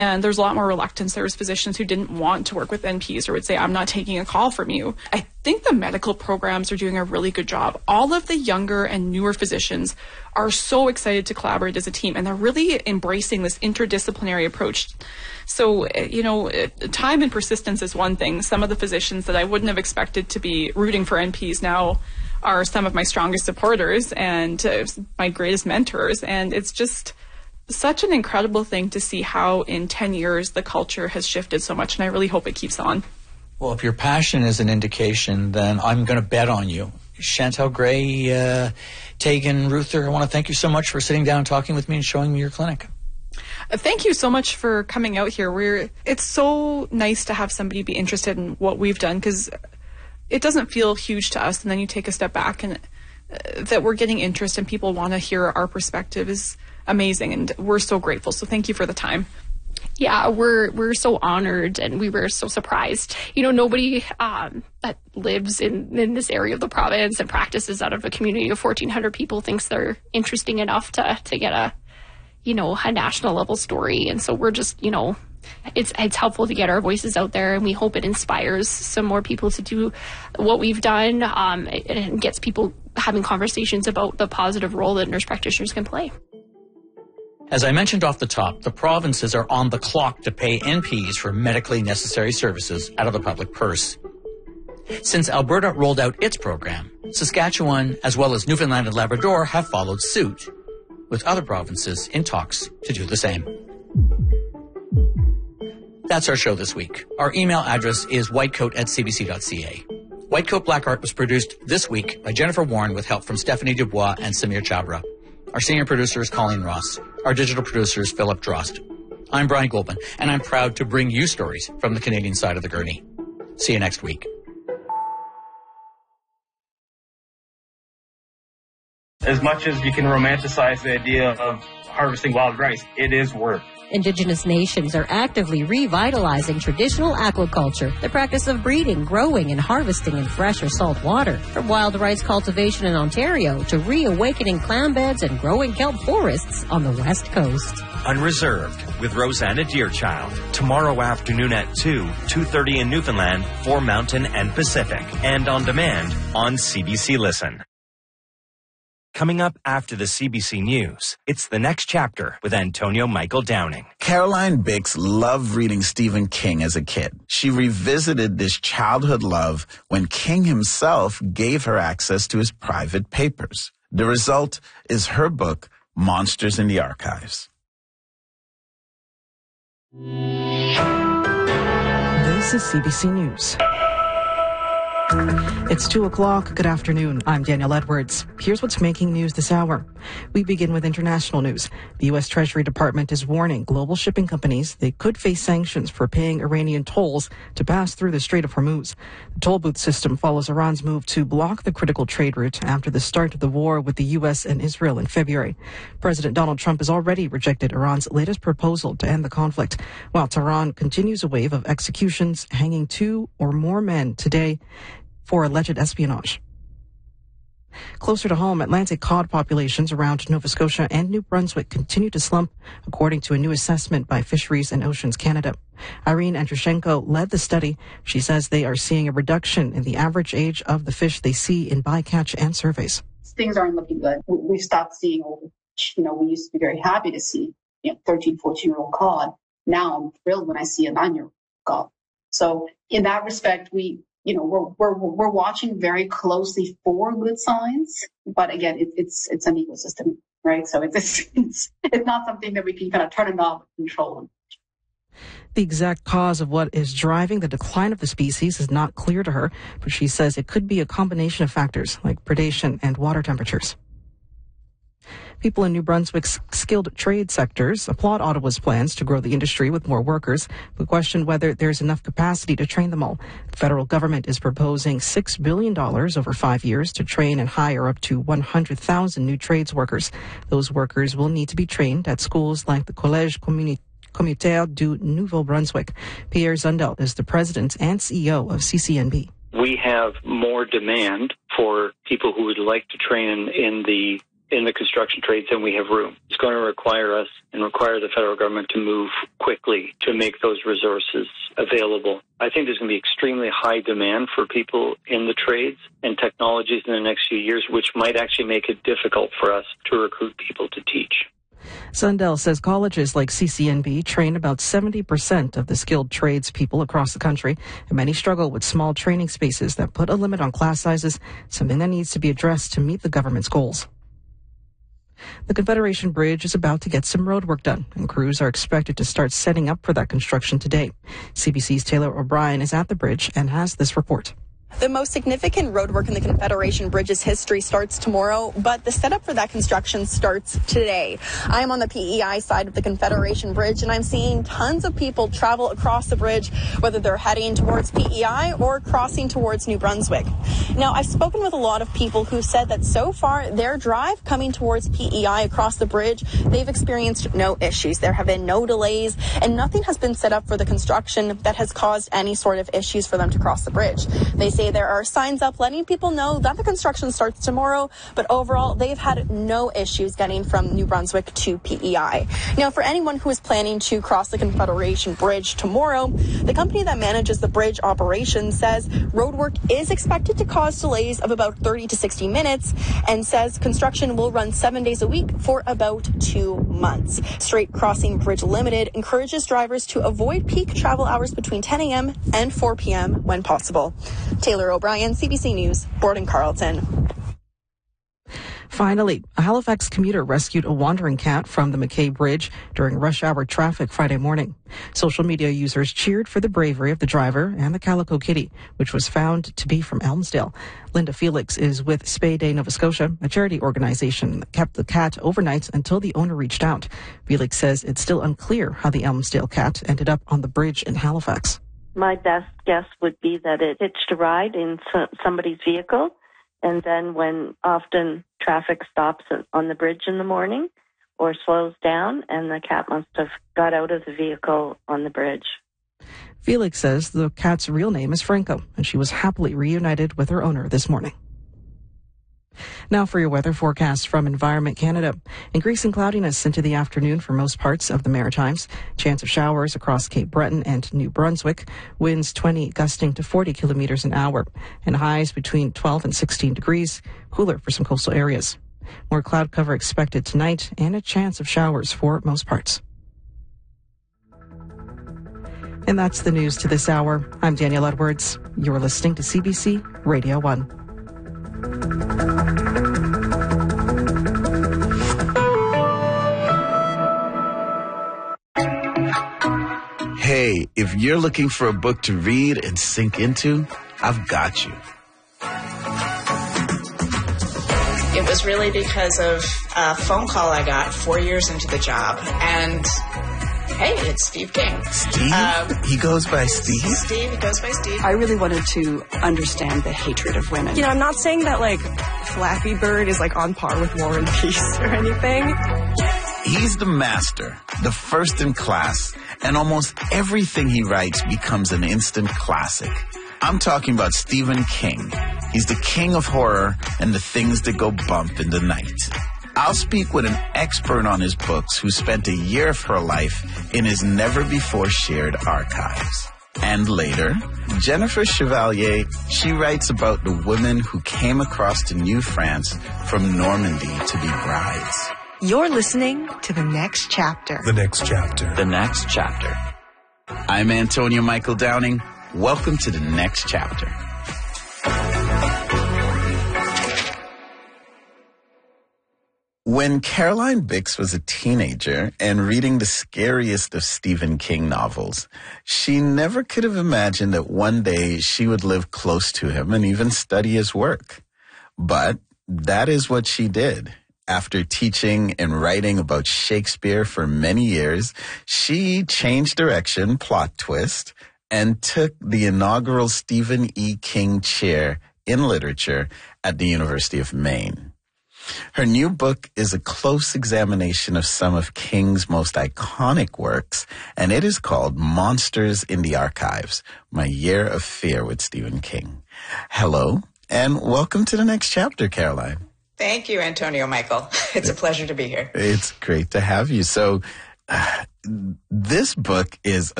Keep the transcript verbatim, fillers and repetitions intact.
And there's a lot more reluctance. There was physicians who didn't want to work with N Ps or would say, I'm not taking a call from you. I think the medical programs are doing a really good job. All of the younger and newer physicians are so excited to collaborate as a team, and they're really embracing this interdisciplinary approach. So, you know, time and persistence is one thing. Some of the physicians that I wouldn't have expected to be rooting for N Ps now are some of my strongest supporters and uh, my greatest mentors. And it's just such an incredible thing to see how in ten years the culture has shifted so much, and I really hope it keeps on. Well, if your passion is an indication, then I'm going to bet on you. Chantal Gray, uh, Tegan Ruther, I want to thank you so much for sitting down and talking with me and showing me your clinic. Uh, thank you so much for coming out here. We're It's so nice to have somebody be interested in what we've done, because it doesn't feel huge to us, and then you take a step back and uh, that we're getting interest and people want to hear our perspective is amazing, and we're so grateful. So thank you for the time. Yeah, we're we're so honored, and we were so surprised. You know, nobody um, that lives in, in this area of the province and practices out of a community of fourteen hundred people thinks they're interesting enough to to get a, you know, a national level story. And so we're just, you know, it's it's helpful to get our voices out there, and we hope it inspires some more people to do what we've done, um, and gets people having conversations about the positive role that nurse practitioners can play. As I mentioned off the top, the provinces are on the clock to pay N Ps for medically necessary services out of the public purse. Since Alberta rolled out its program, Saskatchewan, as well as Newfoundland and Labrador, have followed suit, with other provinces in talks to do the same. That's our show this week. Our email address is whitecoat at c b c dot c a. Whitecoat Black Art was produced this week by Jennifer Warren with help from Stephanie Dubois and Samir Chabra. Our senior producer is Colleen Ross. Our digital producer is Philip Drost. I'm Brian Goldman, and I'm proud to bring you stories from the Canadian side of the gurney. See you next week. As much as you can romanticize the idea of harvesting wild rice, it is work. Indigenous nations are actively revitalizing traditional aquaculture, the practice of breeding, growing, and harvesting in fresh or salt water. From wild rice cultivation in Ontario to reawakening clam beds and growing kelp forests on the West Coast. Unreserved with Rosanna Deerchild. Tomorrow afternoon at two, two thirty in Newfoundland for Mountain and Pacific. And on demand on C B C Listen. Coming up after the C B C News, it's The Next Chapter with Antonio Michael Downing. Caroline Bix loved reading Stephen King as a kid. She revisited this childhood love when King himself gave her access to his private papers. The result is her book, Monsters in the Archives. This is C B C News. It's two o'clock. Good afternoon. I'm Danielle Edwards. Here's what's making news this hour. We begin with international news. The U S Treasury Department is warning global shipping companies they could face sanctions for paying Iranian tolls to pass through the Strait of Hormuz. The toll booth system follows Iran's move to block the critical trade route after the start of the war with the U S and Israel in February. President Donald Trump has already rejected Iran's latest proposal to end the conflict, while Tehran continues a wave of executions, hanging two or more men today for alleged espionage. Closer to home, Atlantic cod populations around Nova Scotia and New Brunswick continue to slump, according to a new assessment by Fisheries and Oceans Canada. Irene Andrushenko led the study. She says they are seeing a reduction in the average age of the fish they see in bycatch and surveys. Things aren't looking good. We've stopped seeing, you know, we used to be very happy to see, you know, thirteen, fourteen-year-old cod. Now I'm thrilled when I see a nine-year-old cod. So in that respect, we You know, we're, we're, we're watching very closely for good signs, but again, it, it's, it's an ecosystem, right? So it's, it's, it's not something that we can kind of turn it off and control. The exact cause of what is driving the decline of the species is not clear to her, but she says it could be a combination of factors like predation and water temperatures. People in New Brunswick's skilled trade sectors applaud Ottawa's plans to grow the industry with more workers, but question whether there's enough capacity to train them all. The federal government is proposing six billion dollars over five years to train and hire up to one hundred thousand new trades workers. Those workers will need to be trained at schools like the Collège Communi- Communautaire du Nouveau-Brunswick. Pierre Zundel is the president and C E O of C C N B. We have more demand for people who would like to train in, in the in the construction trades than we have room. It's going to require us and require the federal government to move quickly to make those resources available. I think there's going to be extremely high demand for people in the trades and technologies in the next few years, which might actually make it difficult for us to recruit people to teach. Sundell says colleges like C C N B train about seventy percent of the skilled trades people across the country, and many struggle with small training spaces that put a limit on class sizes, something that needs to be addressed to meet the government's goals. The Confederation Bridge is about to get some road work done, and crews are expected to start setting up for that construction today. C B C's Taylor O'Brien is at the bridge and has this report. The most significant roadwork in the Confederation Bridge's history starts tomorrow, but the setup for that construction starts today. I am on the P E I side of the Confederation Bridge, and I'm seeing tons of people travel across the bridge, whether they're heading towards P E I or crossing towards New Brunswick. Now, I've spoken with a lot of people who said that so far their drive coming towards P E I across the bridge, they've experienced no issues. There have been no delays, and nothing has been set up for the construction that has caused any sort of issues for them to cross the bridge. They say there are signs up letting people know that the construction starts tomorrow, but overall they've had no issues getting from New Brunswick to P E I. Now, for anyone who is planning to cross the Confederation Bridge tomorrow, the company that manages the bridge operation says roadwork is expected to cause delays of about thirty to sixty minutes, and says construction will run seven days a week for about two months. Straight Crossing Bridge Limited encourages drivers to avoid peak travel hours between ten a.m. and four p.m. when possible. Taylor O'Brien, C B C News, Borden Carlton. Finally, a Halifax commuter rescued a wandering cat from the McKay Bridge during rush hour traffic Friday morning. Social media users cheered for the bravery of the driver and the calico kitty, which was found to be from Elmsdale. Linda Felix is with Spay Day Nova Scotia, a charity organization that kept the cat overnight until the owner reached out. Felix says it's still unclear how the Elmsdale cat ended up on the bridge in Halifax. My best guess would be that it hitched a ride in somebody's vehicle, and then when often traffic stops on the bridge in the morning or slows down, and the cat must have got out of the vehicle on the bridge. Felix says the cat's real name is Franco, and she was happily reunited with her owner this morning. Now for your weather forecast from Environment Canada. Increasing cloudiness into the afternoon for most parts of the Maritimes. Chance of showers across Cape Breton and New Brunswick. Winds twenty gusting to forty kilometers an hour. And highs between twelve and sixteen degrees. Cooler for some coastal areas. More cloud cover expected tonight and a chance of showers for most parts. And that's the news to this hour. I'm Danielle Edwards. You're listening to C B C Radio one. Hey, if you're looking for a book to read and sink into, I've got you. It was really because of a phone call I got four years into the job, and hey, it's Steve King. Steve? Um, he goes by Steve? Steve, he goes by Steve. I really wanted to understand the hatred of women. You know, I'm not saying that, like, Flappy Bird is, like, on par with War and Peace or anything. He's the master, the first in class, and almost everything he writes becomes an instant classic. I'm talking about Stephen King. He's the king of horror and the things that go bump in the night. I'll speak with an expert on his books who spent a year of her life in his never-before-shared archives. And later, Jennifer Chevalier, she writes about the women who came across to New France from Normandy to be brides. You're listening to The Next Chapter. The Next Chapter. The Next Chapter. I'm Antonio Michael Downing. Welcome to The Next Chapter. When Caroline Bix was a teenager and reading the scariest of Stephen King novels, she never could have imagined that one day she would live close to him and even study his work. But that is what she did. After teaching and writing about Shakespeare for many years, she changed direction, plot twist, and took the inaugural Stephen E. King Chair in Literature at the University of Maine. Her new book is a close examination of some of King's most iconic works, and it is called Monsters in the Archives, My Year of Fear with Stephen King. Hello, and welcome to The Next Chapter, Caroline. Thank you, Antonio Michael. It's a pleasure to be here. It's great to have you. So uh, this book is